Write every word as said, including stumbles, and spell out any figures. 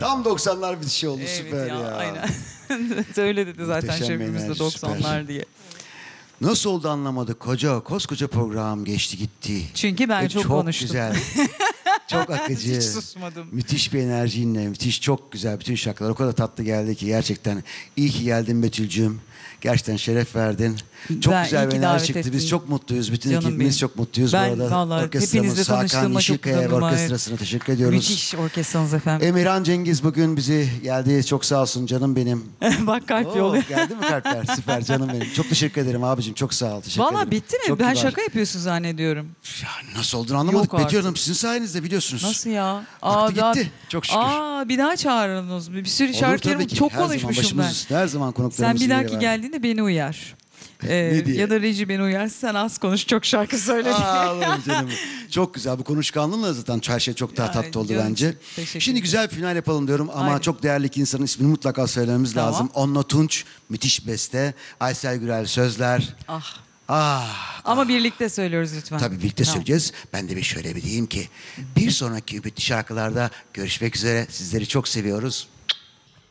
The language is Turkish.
Tam doksanlar bir şey oldu, Evet süper ya. ya, aynen. Öyle dedi zaten Muhteşem şefimiz de enerji, doksanlar süper. diye. Nasıl oldu anlamadık. Koca, koskoca program geçti gitti. Çünkü ben Ve çok çok konuştum. güzel. Çok akıcı. Hiç susmadım. Müthiş bir enerjinle, müthiş, çok güzel. Bütün şarkılar o kadar tatlı geldi ki gerçekten. İyi ki geldin Betül'cüğüm. Gerçekten şeref verdin. Çok Ben iyi güzel bir ki enerji davet çıktı. ettin. Biz çok mutluyuz. Bütün Canım ekibimiz benim. çok mutluyuz Ben bu arada. vallahi Orkestramız hepinizle Hakan tanıştığıma çok Yeşilkaya ve mutluyum. orkestrasına teşekkür ediyoruz. Müthiş orkestranız efendim. Emirhan Cengiz bugün bizi geldi. Çok sağ olsun canım benim. Bak kalp Oo, yolu. geldi mi kalpler? Süper canım benim. Çok teşekkür ederim abicim. Çok sağ ol. Teşekkür Valla ederim. bitti mi? Çok Ben kibar. şaka yapıyorsun zannediyorum. Ya nasıl olduğunu anlamadık. Yok Betül artık. Hanım sizin sayenizde biliyorsunuz. Nasıl ya? Aktı daha- gitti. Çok şükür. Aa, bir daha çağırınız. Bir sürü Olur şarkılarımı tabii ki. çok Her zaman konuşmuşum başımız ben. üstüne, her zaman Sen konuklarımızın bir yeri dahaki var. geldiğinde beni uyar. Ee, Ne diye? ya da reji beni uyarsa sen az konuş çok şarkı söyle diye. Aa, alırım canım. Çok güzel. Bu konuşkanlığınla zaten her şey çok daha Ay, tatlı oldu canım, bence. teşekkür Şimdi ederim. güzel bir final yapalım diyorum ama Haydi. çok değerli iki insanın ismini mutlaka söylememiz Tamam. lazım. Onno Tunç, müthiş beste. Aysel Gürel sözler. Ah. Ah. Ama birlikte söylüyoruz lütfen. Tabii birlikte Tamam. söyleyeceğiz. Ben de bir şöyle bir diyeyim ki bir sonraki Ümitli şarkılarda görüşmek üzere. Sizleri çok seviyoruz.